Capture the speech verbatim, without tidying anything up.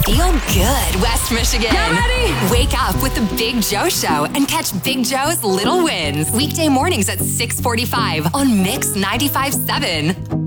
Feel good, West Michigan. Get ready. Wake up with the Big Joe Show and catch Big Joe's Little Wins. Weekday mornings at six forty-five on Mix ninety-five point seven.